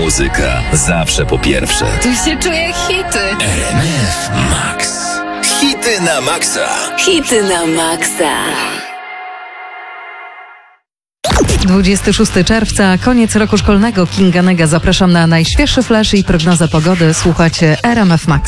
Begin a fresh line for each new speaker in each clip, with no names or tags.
Muzyka zawsze po pierwsze.
Tu się czuję hity.
RMF Max. Hity na maksa.
Hity na maksa.
26 czerwca, koniec roku szkolnego. Kinga Nega, zapraszam na najświeższy flash i prognozę pogody. Słuchacie RMF Max.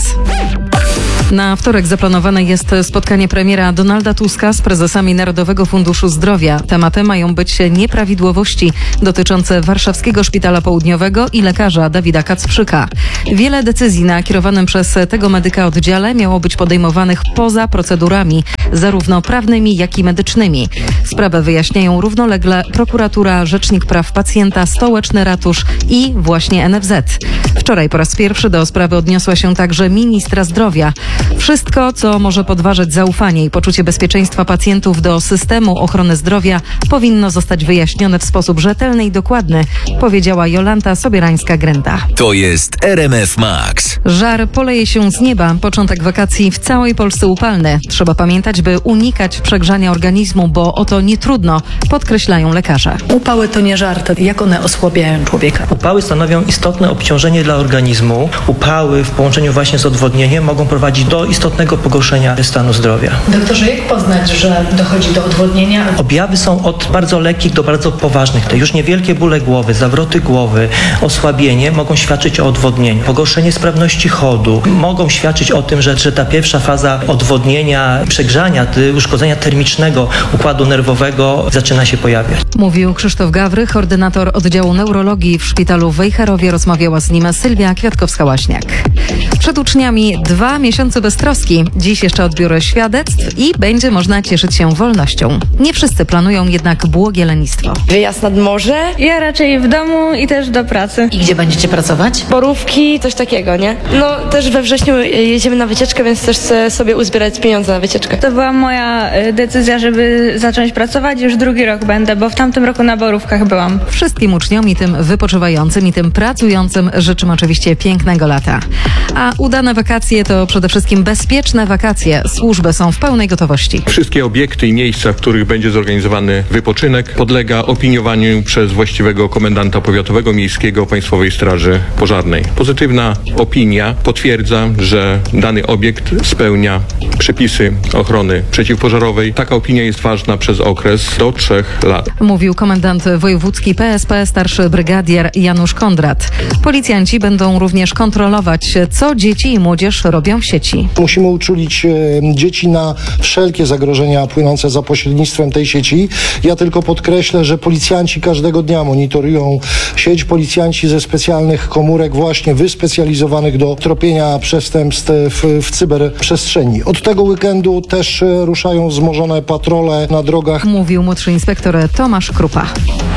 Na wtorek zaplanowane jest spotkanie premiera Donalda Tuska z prezesami Narodowego Funduszu Zdrowia. Tematem mają być nieprawidłowości dotyczące Warszawskiego Szpitala Południowego i lekarza Dawida Kacprzyka. Wiele decyzji na kierowanym przez tego medyka oddziale miało być podejmowanych poza procedurami, zarówno prawnymi, jak i medycznymi. Sprawę wyjaśniają równolegle prokuratura, Rzecznik Praw Pacjenta, Stołeczny Ratusz i właśnie NFZ. Wczoraj po raz pierwszy do sprawy odniosła się także ministra zdrowia. Wszystko, co może podważyć zaufanie i poczucie bezpieczeństwa pacjentów do systemu ochrony zdrowia, powinno zostać wyjaśnione w sposób rzetelny i dokładny, powiedziała Jolanta Sobierańska-Grenda.
To jest RMF Max.
Żar poleje się z nieba. Początek wakacji w całej Polsce upalny. Trzeba pamiętać, by unikać przegrzania organizmu, bo o to nie trudno, podkreślają lekarze.
Upały to nie żart. Jak one osłabiają człowieka?
Upały stanowią istotne obciążenie dla organizmu. Upały w połączeniu właśnie z odwodnieniem mogą prowadzić do istotnego pogorszenia stanu zdrowia.
Doktorze, jak poznać, że dochodzi do odwodnienia?
Objawy są od bardzo lekkich do bardzo poważnych. Te już niewielkie bóle głowy, zawroty głowy, osłabienie mogą świadczyć o odwodnieniu. Pogorszenie sprawności chodu mogą świadczyć o tym, że ta pierwsza faza odwodnienia, przegrzania, uszkodzenia termicznego układu nerwowego zaczyna się pojawiać.
Mówił Krzysztof Gawrych, koordynator oddziału neurologii w szpitalu w Wejherowie. Rozmawiała z nim Sylwia Kwiatkowska-Łaśniak. Przed uczniami 2 miesiące beztroski. Dziś jeszcze odbiór świadectw i będzie można cieszyć się wolnością. Nie wszyscy planują jednak błogie lenistwo.
Wyjazd nad morze? Ja raczej w domu i też do pracy.
I gdzie będziecie pracować?
Borówki, coś takiego, nie? No też we wrześniu jedziemy na wycieczkę, więc też chcę sobie uzbierać pieniądze na wycieczkę. To była moja decyzja, żeby zacząć pracować. Już drugi rok będę, bo w tamtym roku na Borówkach byłam.
Wszystkim uczniom i tym wypoczywającym i tym pracującym życzymy oczywiście pięknego lata. A udane wakacje to przede wszystkim bezpieczne wakacje. Służby są w pełnej gotowości.
Wszystkie obiekty i miejsca, w których będzie zorganizowany wypoczynek, podlega opiniowaniu przez właściwego komendanta powiatowego miejskiego Państwowej Straży Pożarnej. Pozytywna opinia potwierdza, że dany obiekt spełnia przepisy ochrony przeciwpożarowej. Taka opinia jest ważna przez okres do 3 lat.
Mówił komendant wojewódzki PSP starszy brygadier Janusz Kondrat. Policjanci będą również kontrolować, co dzieci i młodzież robią w sieci.
Musimy uczulić dzieci na wszelkie zagrożenia płynące za pośrednictwem tej sieci. Ja tylko podkreślę, że policjanci każdego dnia monitorują sieć. Policjanci ze specjalnych komórek właśnie wyspecjalizowanych do tropienia przestępstw w cyberprzestrzeni. Od tego weekendu też ruszają wzmożone patrole na drogach.
Mówił młodszy inspektor Tomasz Krupa.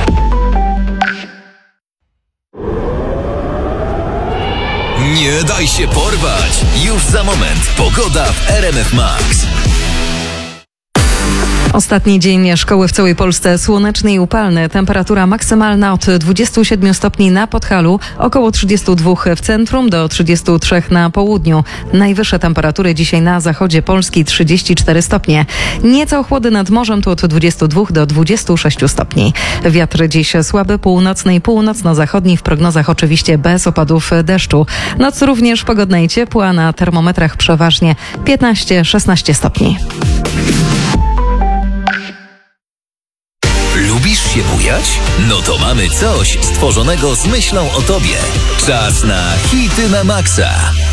Nie daj się porwać. Już za moment pogoda w RMF Max.
Ostatni dzień szkoły w całej Polsce słoneczny i upalny. Temperatura maksymalna od 27 stopni na Podhalu, około 32 w centrum do 33 na południu. Najwyższe temperatury dzisiaj na zachodzie Polski 34 stopnie. Nieco chłody nad morzem tu od 22 do 26 stopni. Wiatr dziś słaby, północny i północno-zachodni, w prognozach oczywiście bez opadów deszczu. Noc również pogodna i ciepła, na termometrach przeważnie 15-16 stopni.
Lubisz się bujać? No to mamy coś stworzonego z myślą o tobie. Czas na hity na maksa.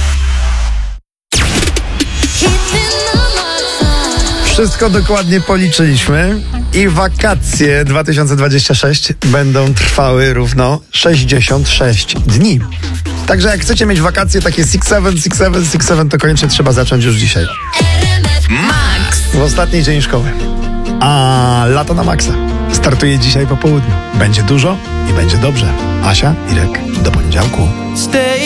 Wszystko dokładnie policzyliśmy i wakacje 2026 będą trwały równo 66 dni. Także jak chcecie mieć wakacje takie 6-7, to koniecznie trzeba zacząć już dzisiaj.
Max!
W ostatni dzień szkoły. A lato na maksa startuje dzisiaj po południu. Będzie dużo i będzie dobrze. Asia, Irek, do poniedziałku.